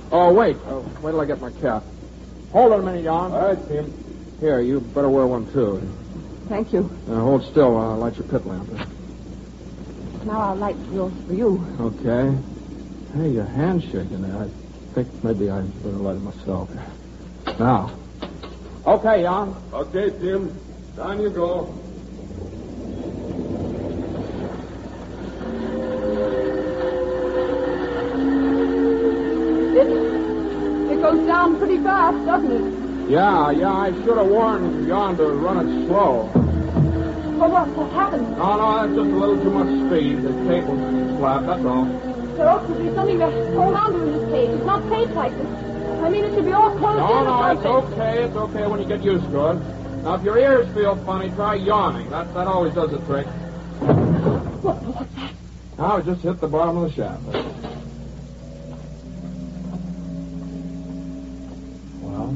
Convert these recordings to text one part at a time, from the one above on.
Oh, wait. Wait till I get my cap. Hold it a minute, Jan. All right, Tim. Here, you better wear one, too. Thank you. Hold still while I light your pit lamp. Now I'll light yours for you. Okay. Hey, your hand's shaking there. I think maybe I better light it myself. Now. Okay, Jan. Okay, Tim. Down you go. It goes down pretty fast, doesn't it? Yeah, I should have warned Jan to run it slow. Well, what happened? No, that's just a little too much speed. The cable slapped, that's all. There ought to be something to hold on to in this cage. It's not safe like this. I mean, it should be all closed in. No, it's okay. It's okay when you get used to it. Now, if your ears feel funny, try yawning. That always does the trick. What's that? Now, it just hit the bottom of the shaft. Well,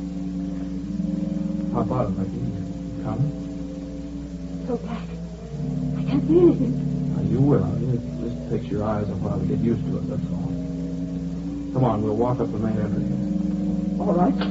how about it, Mickey? You coming? Go back. I can't see anything. You will. It just takes your eyes a while to get used to it, that's all. Come on, we'll walk up the main entrance. All right.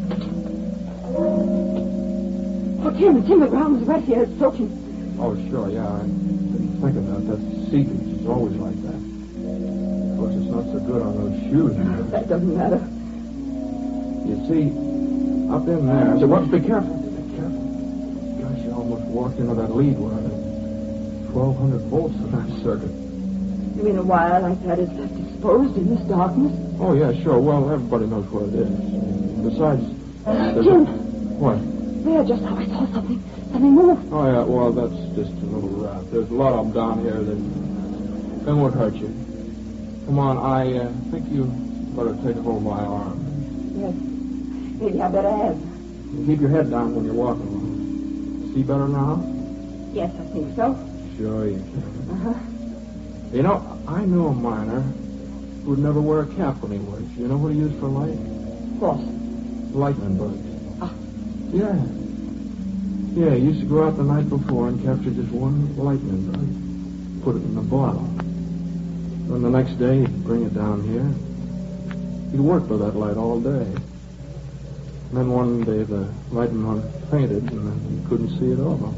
Oh, Tim, the ground is wet here. It's soaking. Oh, sure, yeah. I didn't think of that. That's seepage. It's always like that. Of course, it's not so good on those shoes. That doesn't matter. You see, up in there... So, be careful. Be careful. Gosh, you almost walked into that lead wire. 1,200 volts in that circuit. You mean a wire like that is left exposed in this darkness? Oh, yeah, sure. Well, everybody knows what it is. Besides... Jim! What? There, just now I saw something. Something move. Oh, yeah, well, that's just a little rat. There's a lot of them down here that won't hurt you. Come on, I think you better take hold of my arm. Yes. Maybe I better have. Keep your head down when you're walking. See better now? Yes, I think so. Sure you can. Uh-huh. You know, I knew a miner who'd never wear a cap when he worked. You know what he used for light? What? Lightning bugs. Ah. Yeah. Yeah, he used to go out the night before and capture just one lightning bug. Put it in a bottle. Then the next day, he'd bring it down here. He'd work with that light all day. And then one day, the lightning bug fainted, and then he couldn't see at all.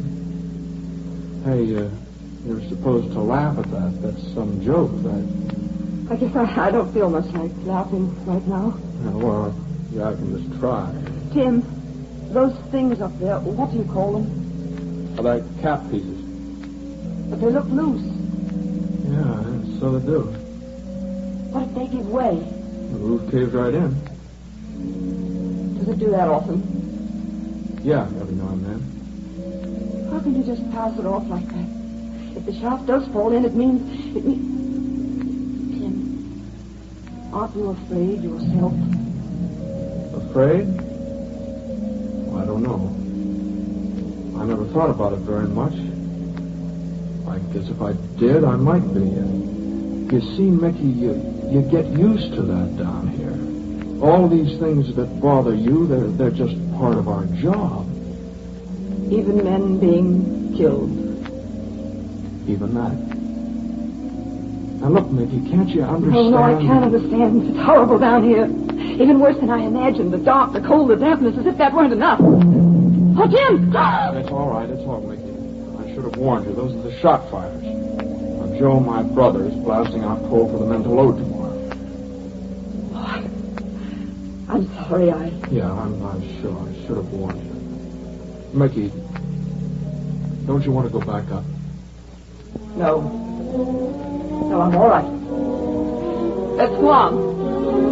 Hey, you're supposed to laugh at that. That's some joke, right? I guess I don't feel much like laughing right now. Well, yeah, I can just try. Tim, those things up there, what do you call them? Well, they're cap pieces. But they look loose. Yeah, so they do. What if they give way? The roof caves right in. Does it do that often? Yeah, every now and then. How can you just pass it off like that? If the shaft does fall in, it means... Tim, aren't you afraid yourself? Afraid? Well, I don't know. I never thought about it very much. I guess if I did, I might be. You see, Mickey, you get used to that down here. All these things that bother you, they're just part of our job. Even men being killed. Even that. Now look, Mickey, can't you understand? No, I can't understand. It's horrible down here. Even worse than I imagined. The dark, the cold, the dampness, as if that weren't enough. Oh, Jim! It's all right, Mickey. I should have warned you. Those are the shot fires. Now, Joe, my brother, is blasting out coal for the men to load tomorrow. Oh, I'm sorry, Yeah, I'm sure. I should have warned you. Mickey, don't you want to go back up? No. No, I'm all right. Let's go on.